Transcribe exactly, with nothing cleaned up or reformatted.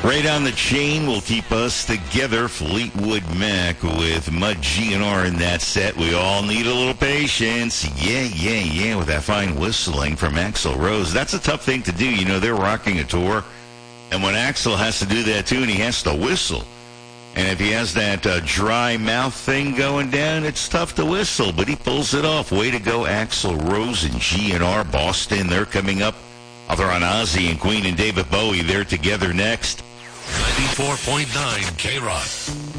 Right on the Chain will keep us together. Fleetwood Mac with Mud G N R in that set. We all need a little patience. Yeah, yeah, yeah, with that fine whistling from Axl Rose. That's a tough thing to do. You know, they're rocking a tour. And when Axl has to do that tune, he has to whistle. And if he has that uh, dry mouth thing going down, it's tough to whistle. But he pulls it off. Way to go, Axl Rose and G N R. Boston, they're coming up. Other on Ozzy and Queen and David Bowie. They're together next. ninety-four point nine K-Rock.